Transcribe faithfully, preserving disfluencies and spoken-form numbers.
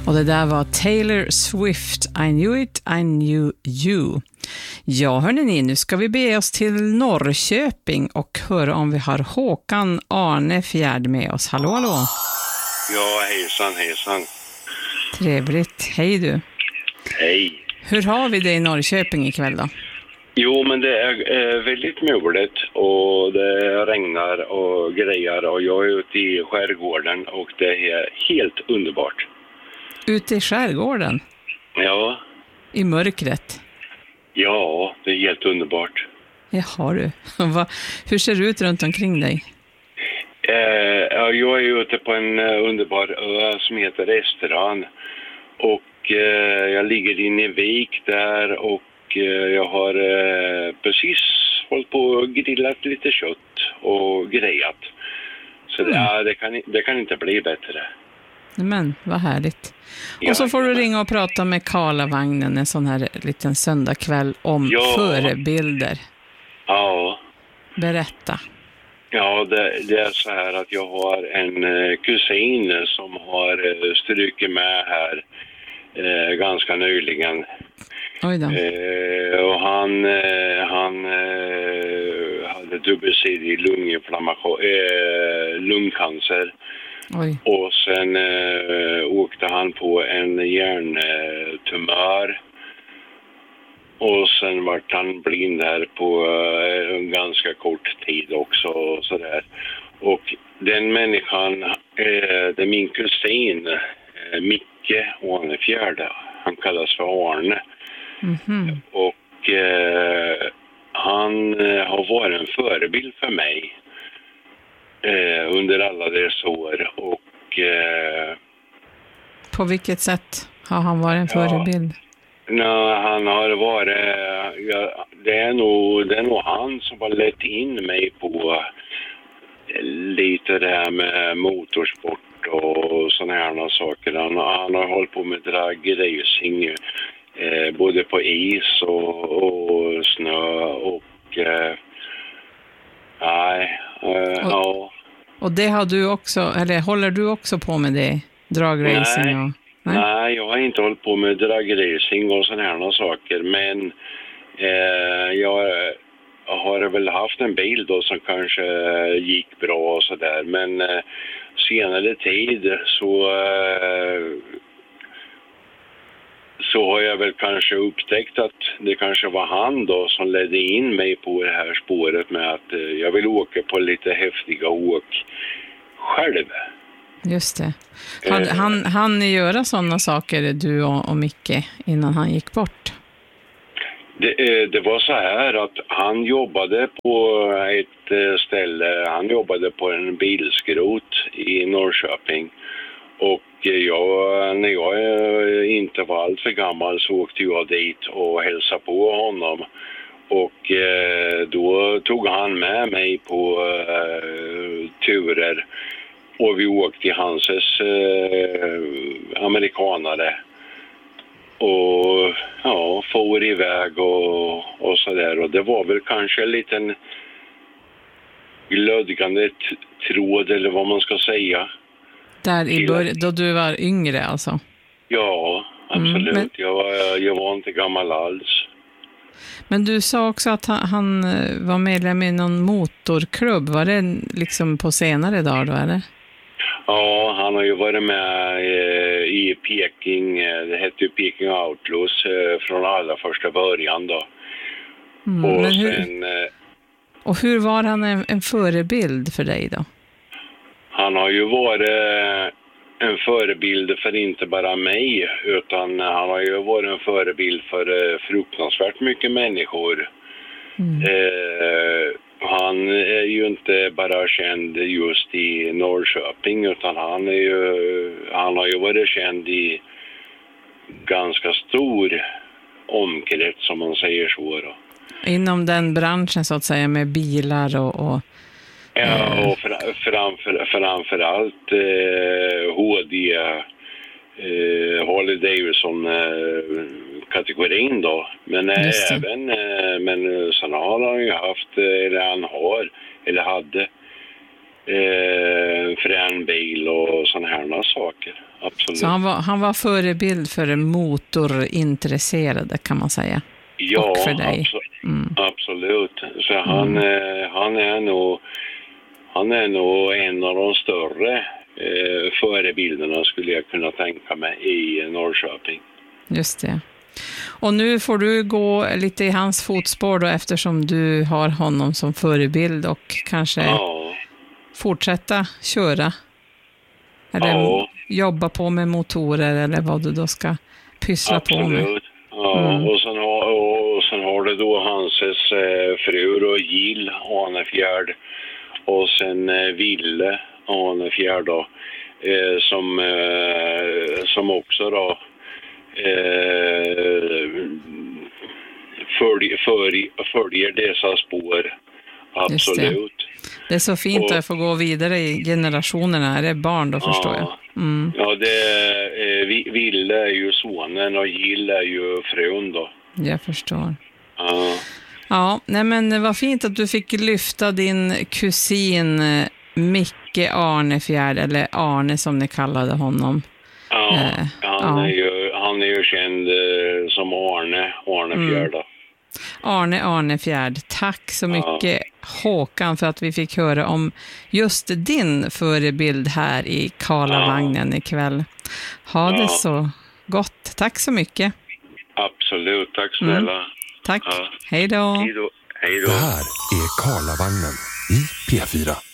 Och det där var Taylor Swift, I knew it, I knew you. Ja, hörni ni, nu ska vi be oss till Norrköping och höra om vi har Håkan Arnefjärd med oss. Hallå, hallå. Ja, hejsan, hejsan. Trevligt. Hej du. Hej. Hur har vi det i Norrköping ikväll då? Jo, men det är eh, väldigt muligt och det regnar och grejer och jag är ute i skärgården och det är helt underbart. Ute i skärgården? Ja. I mörkret? Ja, det är helt underbart. Jaha du. Va, hur ser det ut runt omkring dig? Eh, jag är ute på en uh, underbar ö som heter Restaurang och eh, jag ligger inne i vik där och eh, jag har eh, precis hållit på och grillat lite kött och grejat. Så mm. det, ja, det, kan, det kan inte bli bättre. Men, vad härligt. Ja, och så får du ja. ringa och prata med Karlavagnen en sån här liten söndagkväll om ja. förebilder. Ja. Berätta. Ja, det, det är så här att jag har en eh, kusin som har eh, strykit med här eh, ganska nyligen. Oj då. Eh, och han, eh, han eh, hade dubbelsidig lunginflammation, eh, lungcancer. Oj. Och sen eh, åkte han på en hjärntumör. Och sen var han blind här på eh, en ganska kort tid också. Och, så där. Och den människan, eh, det är min kusin, eh, Micke Arnefjärd. Han kallas för Arne. Mm-hmm. Och eh, han eh, har varit en förebild för mig. Eh, under alla dessa år och eh, på vilket sätt har han varit en ja, förebild? Nej, han har varit ja, det är nog det är nog han som har lett in mig på lite det här med motorsport och såna här saker. Han, han har hållit på med dragracing eh, både på is och, och snö och eh, nej Uh, och, ja. och det har du också, eller håller du också på med det? Dragracing? Nej, och, nej? nej, jag har inte hållit på med dragracing och sådana här saker. Men eh, jag har väl haft en bil då som kanske gick bra och sådär. Men eh, senare tid så... Eh, så har jag väl kanske upptäckt att det kanske var han då som ledde in mig på det här spåret med att eh, jag vill åka på lite häftiga åk själv. Just det. Han, eh, han, han göra sådana saker, du och, och Micke, innan han gick bort? Det, eh, det var så här att han jobbade på ett eh, ställe, han jobbade på en bilskrot i Norrköping. Och jag, när jag inte var allt för gammal så åkte jag dit och hälsade på honom. Och eh, då tog han med mig på eh, turer. Och vi åkte i hans eh, amerikanare. Och ja, for iväg och, och sådär. Och det var väl kanske en liten glödgande t- tråd eller vad man ska säga. Där i början, då du var yngre alltså? Ja, absolut. Mm, men... jag, var, jag var inte gammal alls. Men du sa också att han, han var medlem i någon motorklubb. Var det liksom på senare dag då, eller? Ja, han har ju varit med eh, i Peking. Det hette ju Peking Outlaws eh, från allra första början då. Mm, och, men hur, sen, eh, och hur var han en, en förebild för dig då? Han har ju varit en förebild för inte bara mig, utan han har ju varit en förebild för fruktansvärt mycket människor. Mm. Eh, han är ju inte bara känd just i Norrköping, utan han, är ju, han har ju varit känd i ganska stor omkrets, som man säger så då. Inom den branschen så att säga, med bilar och... och... Ja, och framför, framför, framför allt eh, H D, eh, Harley Davidson eh, kategorin då. Men eh, även, eh, men sen har han ju haft, eller han har, eller hade eh, frän bil och såna här saker. Absolut. Så han var, han var förebild för motorintresserade, kan man säga. Ja, och för dig. Abso- mm. absolut. Så han, Mm. eh, han är nog han är nog en av de större eh, förebilderna, skulle jag kunna tänka mig, i Norrköping. Just det. Och nu får du gå lite i hans fotspår då, eftersom du har honom som förebild, och kanske Ja. fortsätta köra. Eller Ja. jobba på med motorer, eller vad du då ska pyssla på med. Absolut. Ja, Mm. och, sen har, och sen har det då hans eh, fru och Gill Arnefjärd, och sen eh, Ville Arnefjärd då, eh, som, eh, som också då eh, följ, följ, följer dessa spår. Absolut. Det är så fint Och- att få gå vidare i generationerna. Är det barn då, förstår jag? Mm. Ja, det eh, Vi- Ville är ju sonen och Gill är ju frun då. Jag förstår. Ja. Ja, nej men vad fint att du fick lyfta din kusin eh, Micke Arnefjärd, eller Arne som ni kallade honom. Ja, Eh, han, ja. Är ju, han är ju känd eh, som Arne, Arnefjärd. Mm. Arne Arnefjärd, tack så mycket Håkan för att vi fick höra om just din förebild här i Karlavagnen ikväll. Ha det Ja. så gott. Tack så mycket. Absolut, tack snälla. Tack. Ja. Hej då. Hej då. Hej då. Det här är Karlavagnen i P fyra.